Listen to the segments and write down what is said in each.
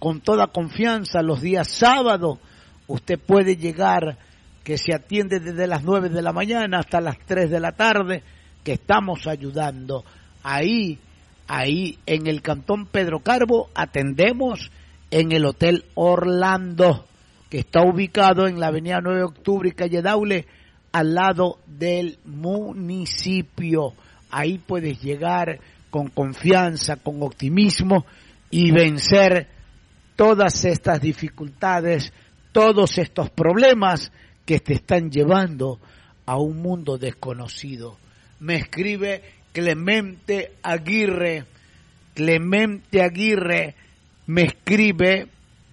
con toda confianza los días sábados. Usted puede llegar, que se atiende desde las 9 de la mañana hasta las 3 de la tarde, que estamos ayudando. Ahí en el Cantón Pedro Carbo atendemos en el Hotel Orlando, que está ubicado en la avenida 9 de Octubre y calle Daule, al lado del municipio. Ahí puedes llegar con confianza, con optimismo y vencer todas estas dificultades, todos estos problemas que te están llevando a un mundo desconocido. Me escribe Clemente Aguirre me escribe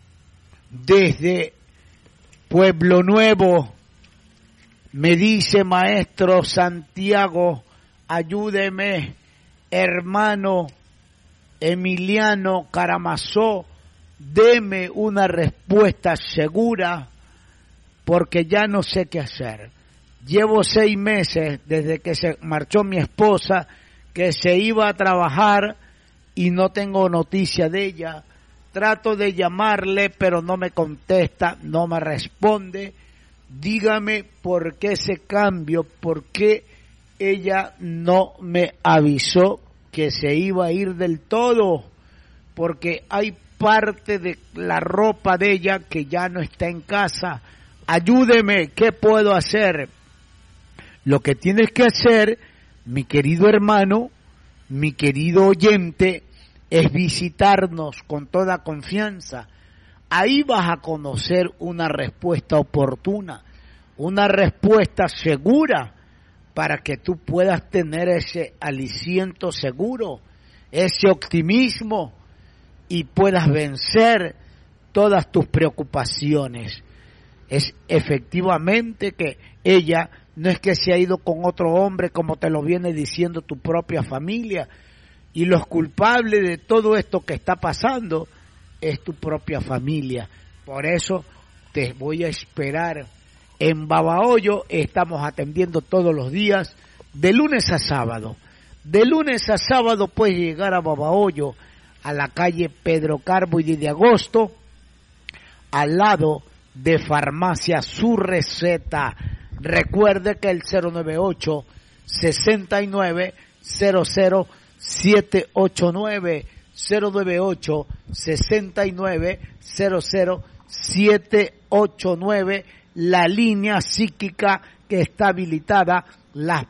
desde Pueblo Nuevo. Me dice: maestro Santiago, ayúdeme, hermano Emiliano Karamazov, deme una respuesta segura porque ya no sé qué hacer. Llevo 6 meses desde que se marchó mi esposa, que se iba a trabajar y no tengo noticia de ella. Trato de llamarle, pero no me contesta, no me responde. Dígame por qué ese cambio, por qué ella no me avisó que se iba a ir del todo, porque hay parte de la ropa de ella que ya no está en casa. Ayúdeme, ¿qué puedo hacer? Lo que tienes que hacer, mi querido hermano, mi querido oyente, es visitarnos con toda confianza. Ahí vas a conocer una respuesta oportuna, una respuesta segura, para que tú puedas tener ese aliciento seguro, ese optimismo, y puedas vencer todas tus preocupaciones. Es efectivamente que ella no es que se ha ido con otro hombre, como te lo viene diciendo tu propia familia, y los culpables de todo esto que está pasando es tu propia familia. Por eso te voy a esperar en Babahoyo. Estamos atendiendo todos los días, de lunes a sábado. De lunes a sábado puedes llegar a Babahoyo, a la calle Pedro Carbo y de Agosto, al lado de Farmacia Su Receta. Recuerde que el 098 69 00 789, 098 69 00 789, la línea psíquica que está habilitada las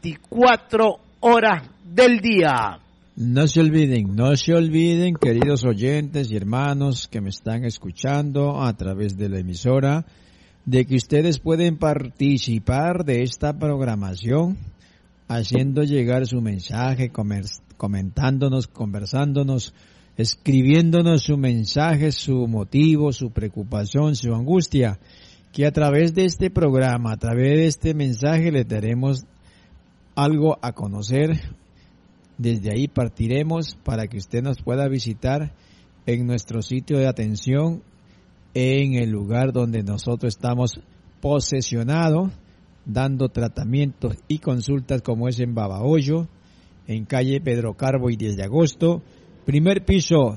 24 horas del día. No se olviden, queridos oyentes y hermanos que me están escuchando a través de la emisora, de que ustedes pueden participar de esta programación haciendo llegar su mensaje, comentándonos, conversándonos, escribiéndonos su mensaje, su motivo, su preocupación, su angustia, que a través de este programa, a través de este mensaje le daremos algo a conocer. Desde ahí partiremos para que usted nos pueda visitar en nuestro sitio de atención, en el lugar donde nosotros estamos posesionados, dando tratamientos y consultas, como es en Babahoyo, en calle Pedro Carbo y 10 de agosto, primer piso.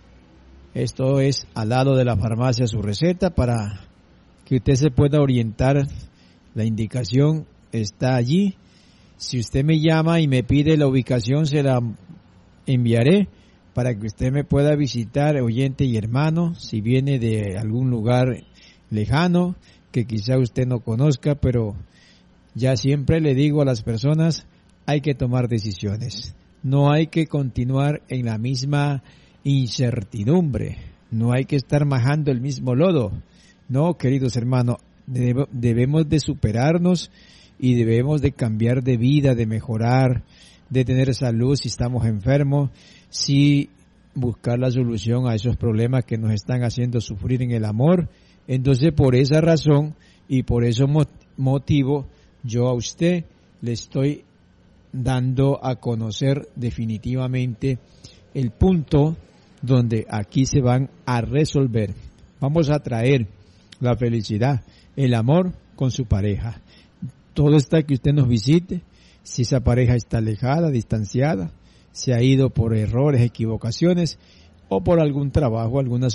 Esto es al lado de la farmacia Su Receta, para que usted se pueda orientar. La indicación está allí. Si usted me llama y me pide la ubicación, se la enviaré para que usted me pueda visitar, oyente y hermano, si viene de algún lugar lejano que quizá usted no conozca, pero ya siempre le digo a las personas, hay que tomar decisiones. No hay que continuar en la misma incertidumbre. No hay que estar majando el mismo lodo. No, queridos hermanos, debemos de superarnos y debemos de cambiar de vida, de mejorar, de tener salud si estamos enfermos, si buscar la solución a esos problemas que nos están haciendo sufrir en el amor. Entonces, por esa razón y por ese motivo, yo a usted le estoy dando a conocer definitivamente el punto donde aquí se van a resolver. Vamos a traer la felicidad, el amor con su pareja. Todo está que usted nos visite. Si esa pareja está alejada, distanciada, se ha ido por errores, equivocaciones o por algún trabajo, alguna